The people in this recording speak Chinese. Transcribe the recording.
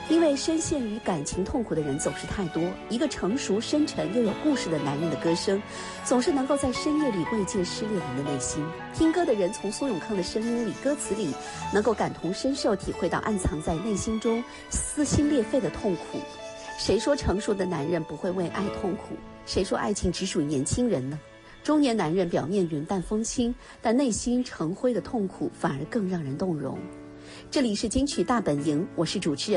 因为深陷于感情痛苦的人总是太多，一个成熟、深沉又有故事的男人的歌声，总是能够在深夜里慰藉失恋人的内心。听歌的人从苏永康的声音里、歌词里，能够感同身受，体会到暗藏在内心中撕心裂肺的痛苦。谁说成熟的男人不会为爱痛苦？谁说爱情只属于年轻人呢？中年男人表面云淡风轻，但内心成灰的痛苦反而更让人动容。这里是金曲大本营，我是主持人